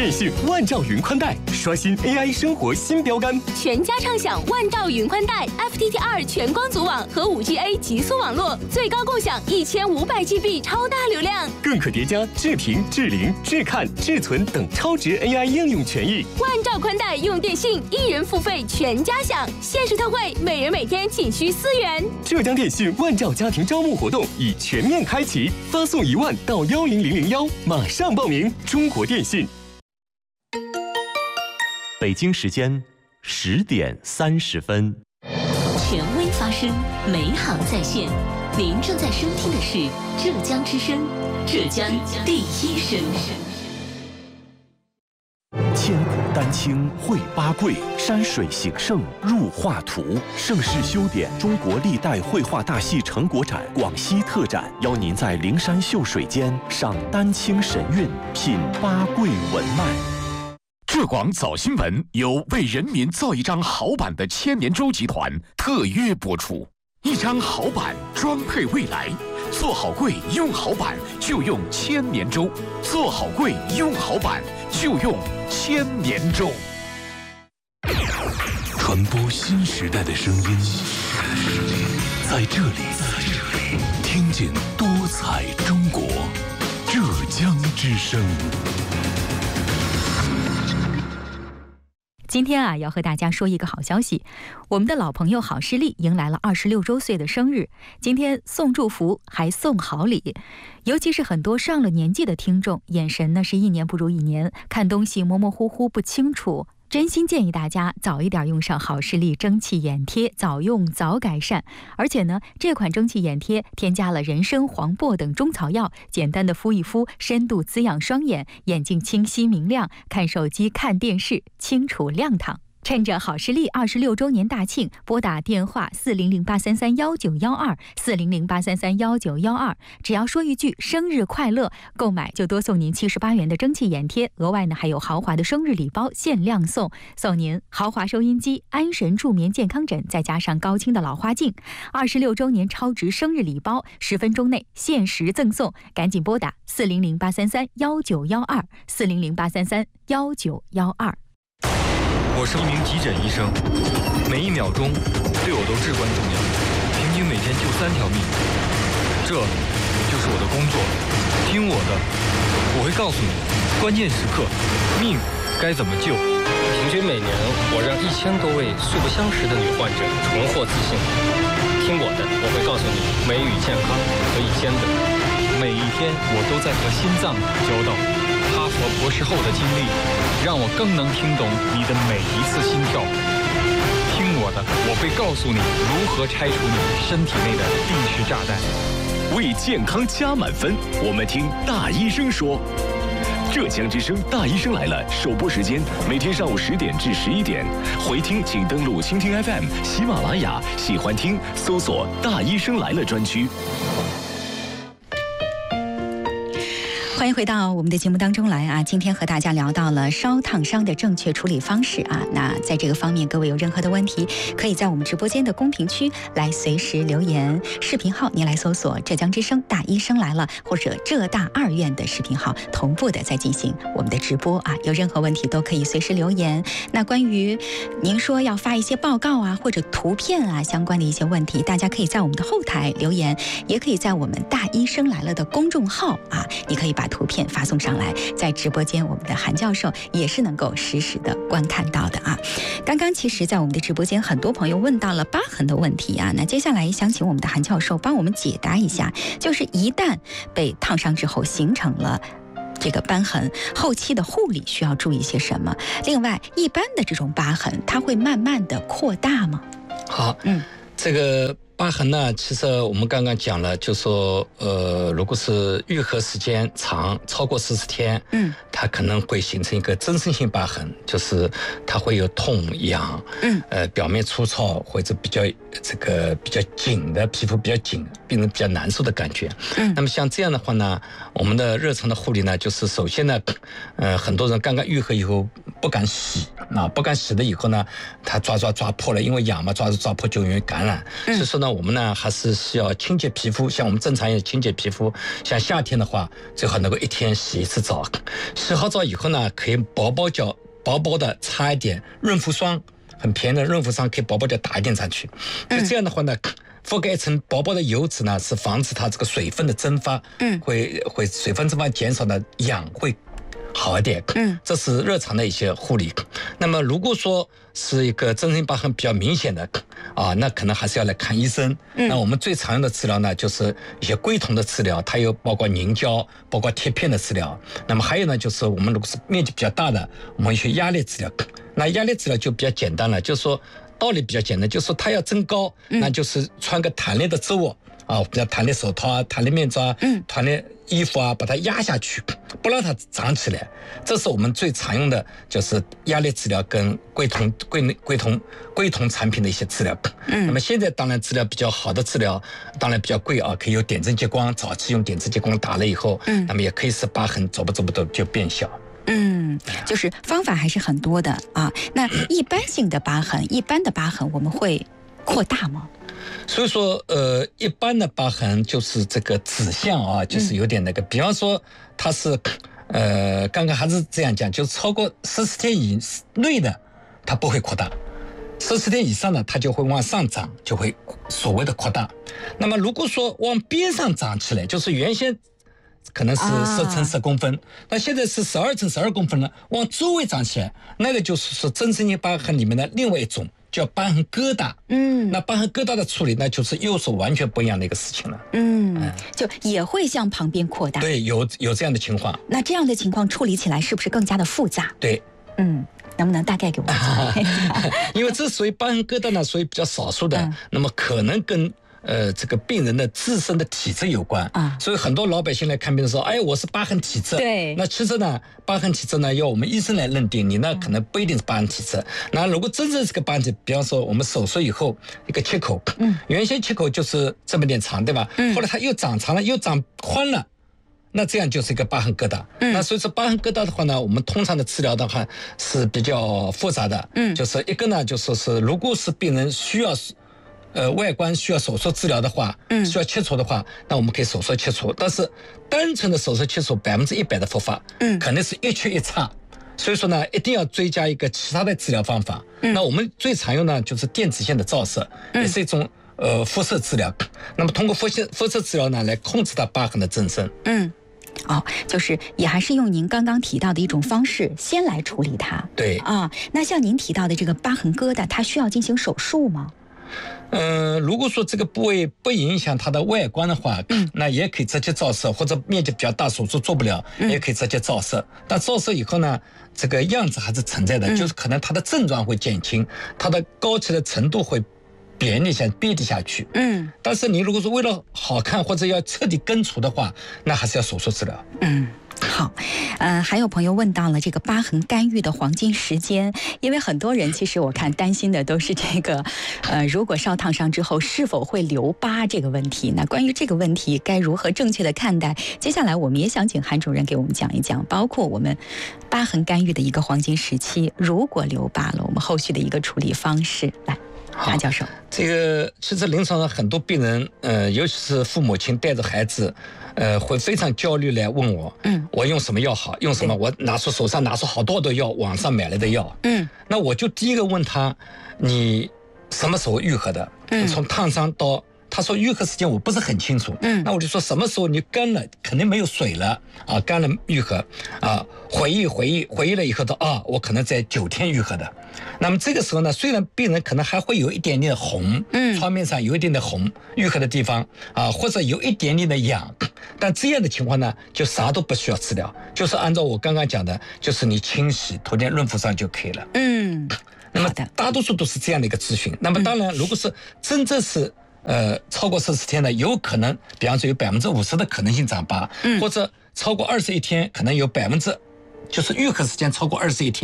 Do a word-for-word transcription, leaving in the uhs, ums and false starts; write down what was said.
电信万兆云宽带刷新 A I 生活新标杆， 全家畅享万兆云宽带 F T T R 全光组网和 五 G A 极速网络，最高共享一千五百 G B 超大流量， 更可叠加智评、智灵、智看、智存等超值 A I 应用权益。 万兆宽带用电信，一人付费全家享，限时特惠，每人每天仅需四元。 浙江电信万兆家庭招募活动已全面开启，发送一万到幺零零零幺，马上报名。中国电信。 北京时间十点三十分。 权威发声，美好在线。您正在收听的是浙江之声，浙江第一声。 千古丹青绘八桂，山水形胜入画图。盛世修典中国历代绘画大戏成果展广西特展，邀您在灵山秀水间赏丹青神韵，品八桂文脉。 浙广早新闻由为人民造一张好版的千年舟集团特约播出。一张好版装配未来，做好柜用好版就用千年舟，做好柜用好版就用千年舟。 传播新时代的声音，在这里听见多彩中国，浙江之声。 今天啊，要和大家说一个好消息，我们的老朋友好视力迎来了二十六周岁的生日。今天送祝福，还送好礼，尤其是很多上了年纪的听众，眼神呢是一年不如一年，看东西模模糊糊不清楚。真心建议大家早一点用上好视力蒸汽眼贴，早用早改善。而且呢，这款蒸汽眼贴添加了人参、黄柏等中草药，简单的敷一敷，深度滋养双眼，眼睛清晰明亮，看手机、看电视清楚亮堂。趁着好视力二十六周年大庆，拨打电话四零零八三三幺九幺二四零零八三三幺九幺二，只要说一句生日快乐，购买就多送您七十八元的蒸汽眼贴，额外呢还有豪华的生日礼包限量送，送您豪华收音机、安神助眠健康枕，再加上高清的老花镜。二十六周年超值生日礼包，十分钟内限时赠送，赶紧拨打四零零八三三幺九幺二四零零八三三幺九幺二。 我是一名急诊医生，每一秒钟对我都至关重要，平均每天救三条命，这就是我的工作。听我的，我会告诉你关键时刻命该怎么救。 平均每年我让一千多位素不相识的女患者重获自信。听我的，我会告诉你美与健康可以兼得。 每一天我都在和心脏打交道。哈佛博士后的经历，让我更能听懂你的每一次心跳。听我的，我会告诉你如何拆除你身体内的定时炸弹。 为健康加满分，我们听大医生说。浙江之声大医生来了首播时间每天上午十点至十一点，回听请登录蜻蜓 F M、喜马拉雅，喜欢听搜索大医生来了专区。 欢迎回到我们的节目当中来啊！今天和大家聊到了烧烫伤的正确处理方式啊。那在这个方面，各位有任何的问题，可以在我们直播间的公屏区来随时留言。视频号您来搜索浙江之声大医生来了，或者浙大二院的视频号同步的在进行我们的直播啊。有任何问题都可以随时留言。那关于您说要发一些报告啊，或者图片啊相关的一些问题，大家可以在我们的后台留言，也可以在我们大医生来了的公众号啊，你可以把图片发送上来，在直播间我们的韩教授也是能够实时的观看到的啊。刚刚其实在我们的直播间很多朋友问到了疤痕的问题啊，那接下来想请我们的韩教授帮我们解答一下，就是一旦被烫伤之后形成了这个瘢痕，后期的护理需要注意些什么？另外，一般的这种疤痕它会慢慢的扩大吗？ 好，嗯，这个疤痕呢，其实我们刚刚讲了，就说呃，如果是愈合时间长，超过四十天，嗯，它可能会形成一个增生性疤痕，就是它会有痛痒，嗯，呃，表面粗糙或者比较这个比较紧的皮肤比较紧，变成比较难受的感觉。嗯，那么像这样的话呢，我们的日常的护理呢，就是首先呢，呃，很多人刚刚愈合以后不敢洗， 啊，不敢洗了以后呢，它抓抓抓破了，因为痒嘛，抓抓抓破就容易感染。嗯、所以说呢，我们呢还是需要清洁皮肤，像我们正常也清洁皮肤。像夏天的话，最好能够一天洗一次澡。洗好澡以后呢，可以薄薄脚薄薄的擦一点润肤霜，很便宜的润肤霜，可以薄薄的打一点上去。就这样的话呢。嗯覆盖一层薄薄的油脂呢，是防止它这个水分的蒸发，嗯，会会水分蒸发减少呢，痒会好一点，嗯，这是日常的一些护理。那么如果说是一个真性疤痕比较明显的啊，那可能还是要来看医生。嗯、那我们最常用的治疗呢，就是一些归酮的治疗，它有包括凝胶、包括贴片的治疗。那么还有呢，就是我们如果是面积比较大的，我们有些压力治疗。那压力治疗就比较简单了，就是说。道理比较简单，就是说它要增高，嗯、那就是穿个弹力的织物啊，比如弹力手套啊、弹力面罩啊、嗯、弹力衣服啊，把它压下去，不让它长起来。这是我们最常用的，就是压力治疗跟归酮、归归酮、归酮产品的一些治疗。嗯，那么现在当然治疗比较好的治疗，当然比较贵啊，可以有点阵激光，早期用点阵激光打了以后，嗯，那么也可以使疤痕走不走不走就变小。 嗯，就是方法还是很多的啊。那一般性的疤痕，一般的疤痕我们会扩大吗？ 所以说，呃，一般的疤痕就是这个指向啊，就是有点那个，嗯、比方说它是，呃，刚刚还是这样讲，就是超过十四天以内的，它不会扩大；十四天以上的，它就会往上长，就会所谓的扩大。那么如果说往边上长起来，就是原先。可能是十乘十公分，那、啊、现在是十二乘十二公分了，往周围长起来，那个就是说真性疤痕里面的另外一种，叫疤痕疙瘩。嗯，那疤痕疙瘩的处理，那就是又是完全不一样的一个事情了。嗯， 嗯就也会向旁边扩大。 对，有有这样的情况。 那这样的情况处理起来是不是更加的复杂？ 对， 嗯。能不能大概给我们讲一下？ 因为这属于疤痕疙瘩呢，属于比较少数的，嗯、那么可能跟。呃，这个病人的自身的体质有关啊，所以很多老百姓来看病的时候，哎，我是疤痕体质。 对， 那其实呢，疤痕体质呢，要我们医生来认定，你呢可能不一定是疤痕体质。嗯、那如果真正是个疤痕体，比方说我们手术以后一个切口，嗯，原先切口就是这么点长，对吧？嗯，后来它又长长了，又长宽了。那这样就是一个疤痕疙瘩。嗯，那所以说疤痕疙瘩的话呢，我们通常的治疗的话是比较复杂的。嗯，就是一个呢，就说是如果是病人需要。呃，外观需要手术治疗的话，嗯，需要切除的话，那我们可以手术切除。但是单纯的手术切除百分之一百的复发，嗯，肯定是一缺一差。所以说呢，一定要追加一个其他的治疗方法。嗯，那我们最常用呢就是电子线的照射，嗯、也是一种呃辐射治疗。那么通过辐射辐射治疗呢，来控制它疤痕的增生。 嗯。哦，就是也还是用您刚刚提到的一种方式，先来处理它。 对啊，那像您提到的这个疤痕疙瘩，它需要进行手术吗？ 嗯、呃，如果说这个部位不影响它的外观的话，嗯，那也可以直接照射，或者面积比较大，手术做不了，嗯、也可以直接照射。但照射以后呢，这个样子还是存在的，嗯、就是可能它的症状会减轻，它的高起的程度会扁一下、瘪低下去。嗯，但是你如果说为了好看或者要彻底根除的话，那还是要手术治疗。 嗯。好，呃，还有朋友问到了这个疤痕干预的黄金时间，因为很多人其实我看担心的都是这个，呃，如果烧烫伤之后是否会留疤这个问题。那关于这个问题该如何正确的看待？接下来我们也想请韩主任给我们讲一讲，包括我们疤痕干预的一个黄金时期，如果留疤了，我们后续的一个处理方式。来。马教授， 这个其实临床上很多病人，呃，尤其是父母亲带着孩子，呃，会非常焦虑来问我，嗯，我用什么药好？用什么？我拿出手上拿出好多的药，网上买来的药，嗯，那我就第一个问他，你什么时候愈合的？嗯，从烫伤到。他说愈合时间我不是很清楚，嗯，那我就说什么时候你干了，肯定没有水了啊，干了愈合啊，回忆回忆回忆了以后的啊，我可能在九天愈合的。那么这个时候呢，虽然病人可能还会有一点点红，嗯，创面上有一点点红，愈合的地方啊，或者有一点点的痒，但这样的情况呢，就啥都不需要治疗，就是按照我刚刚讲的，就是你清洗涂点润肤霜就可以了，嗯。那么大多数都是这样的一个咨询。那么当然，如果是真正是呃，超过十四天呢，有可能，比方说有百分之五十的可能性长疤，嗯，或者超过二十一天，可能有百分之，就是愈合时间超过二十一天。